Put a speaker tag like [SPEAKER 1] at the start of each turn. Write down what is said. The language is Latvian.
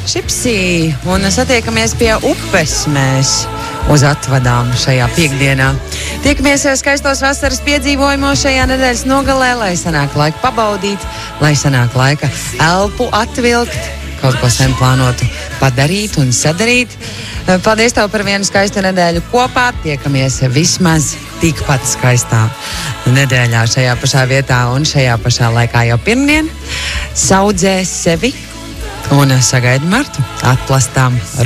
[SPEAKER 1] Šipsī un satiekamies pie upes mēs uz atvadām šajā piekdienā. Tiekamies skaistos vasaras piedzīvojumos šajā nedēļas nogalē, lai sanāk laika pabaudīt, lai sanāk laika elpu atvilkt, kaut ko sen plānotu padarīt un sadarīt. Paldies tev par vienu skaistu nedēļu kopā. Tiekamies vismaz tikpat skaistā nedēļā šajā pašā vietā un šajā pašā laikā jau pirmdien. Saudzē sevi un sagaidi Martu atplastām